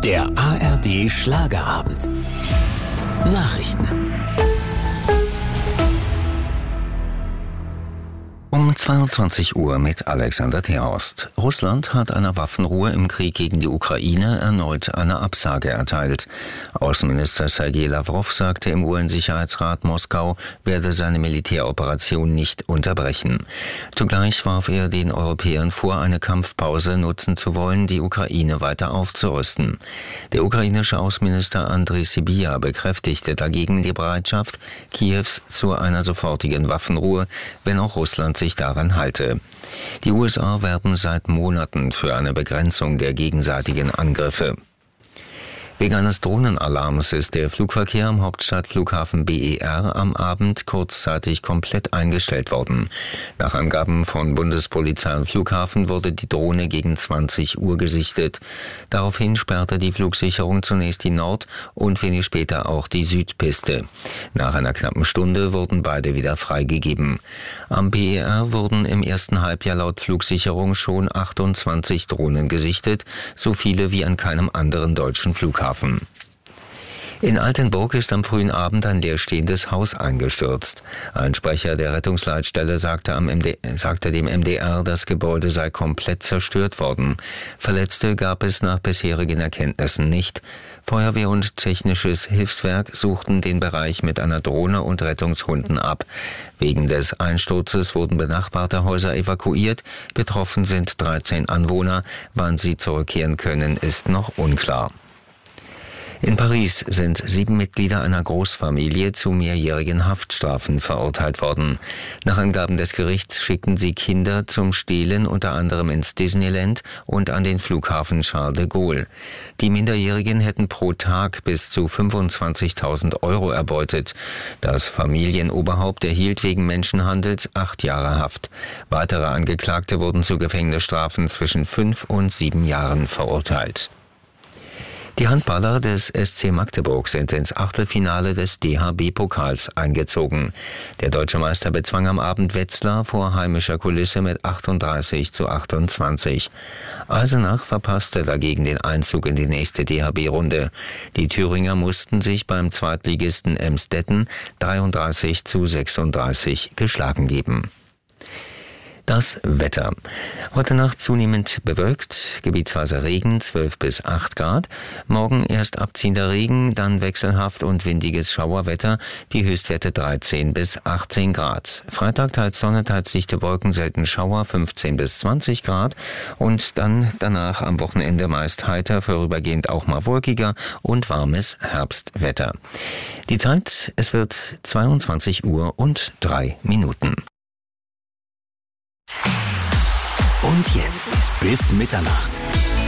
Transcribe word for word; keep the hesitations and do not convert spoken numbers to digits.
Der A R D Schlagerabend. Nachrichten. Um zweiundzwanzig Uhr mit Alexander Terhorst. Russland hat einer Waffenruhe im Krieg gegen die Ukraine erneut eine Absage erteilt. Außenminister Sergei Lawrow sagte im U N-Sicherheitsrat, Moskau werde seine Militäroperation nicht unterbrechen. Zugleich warf er den Europäern vor, eine Kampfpause nutzen zu wollen, die Ukraine weiter aufzurüsten. Der ukrainische Außenminister Andriy Sybiha bekräftigte dagegen die Bereitschaft Kiews zu einer sofortigen Waffenruhe, wenn auch Russland sich daran halte. Die U S A werben seit Monaten für eine Begrenzung der gegenseitigen Angriffe. Wegen eines Drohnenalarms ist der Flugverkehr am Hauptstadtflughafen B E R am Abend kurzzeitig komplett eingestellt worden. Nach Angaben von Bundespolizei und Flughafen wurde die Drohne gegen zwanzig Uhr gesichtet. Daraufhin sperrte die Flugsicherung zunächst die Nord- und wenig später auch die Südpiste. Nach einer knappen Stunde wurden beide wieder freigegeben. Am B E R wurden im ersten Halbjahr laut Flugsicherung schon achtundzwanzig Drohnen gesichtet, so viele wie an keinem anderen deutschen Flughafen. In Altenburg ist am frühen Abend ein leerstehendes Haus eingestürzt. Ein Sprecher der Rettungsleitstelle sagte, am M D, sagte dem M D R, das Gebäude sei komplett zerstört worden. Verletzte gab es nach bisherigen Erkenntnissen nicht. Feuerwehr und technisches Hilfswerk suchten den Bereich mit einer Drohne und Rettungshunden ab. Wegen des Einsturzes wurden benachbarte Häuser evakuiert. Betroffen sind dreizehn Anwohner. Wann sie zurückkehren können, ist noch unklar. In Paris sind sieben Mitglieder einer Großfamilie zu mehrjährigen Haftstrafen verurteilt worden. Nach Angaben des Gerichts schickten sie Kinder zum Stehlen unter anderem ins Disneyland und an den Flughafen Charles de Gaulle. Die Minderjährigen hätten pro Tag bis zu fünfundzwanzigtausend Euro erbeutet. Das Familienoberhaupt erhielt wegen Menschenhandels acht Jahre Haft. Weitere Angeklagte wurden zu Gefängnisstrafen zwischen fünf und sieben Jahren verurteilt. Die Handballer des S C Magdeburg sind ins Achtelfinale des D H B-Pokals eingezogen. Der deutsche Meister bezwang am Abend Wetzlar vor heimischer Kulisse mit achtunddreißig zu achtundzwanzig. Eisenach verpasste dagegen den Einzug in die nächste D H B-Runde. Die Thüringer mussten sich beim Zweitligisten Emsdetten dreiunddreißig zu sechsunddreißig geschlagen geben. Das Wetter. Heute Nacht zunehmend bewölkt, gebietsweise Regen, zwölf bis acht Grad. Morgen erst abziehender Regen, dann wechselhaft und windiges Schauerwetter, die Höchstwerte dreizehn bis achtzehn Grad. Freitag teils Sonne, teils dichte Wolken, selten Schauer, fünfzehn bis zwanzig Grad. Und dann danach am Wochenende meist heiter, vorübergehend auch mal wolkiger und warmes Herbstwetter. Die Zeit, es wird zweiundzwanzig Uhr und drei Minuten. Und jetzt bis Mitternacht.